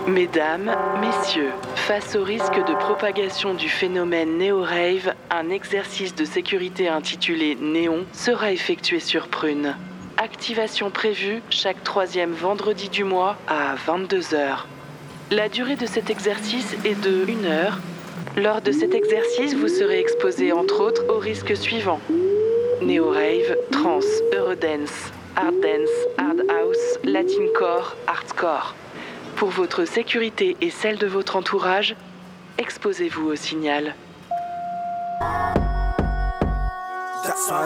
Mesdames, messieurs, face au risque de propagation du phénomène néo-rave, un exercice de sécurité intitulé Néon sera effectué sur Prune. Activation prévue chaque 3e vendredi du mois à 22h. La durée de cet exercice est de 1 heure. Lors de cet exercice, vous serez exposé entre autres aux risques suivants: néo-rave, trance, eurodance, hard dance, hard house, latincore, hardcore. Pour votre sécurité et celle de votre entourage, exposez-vous au signal.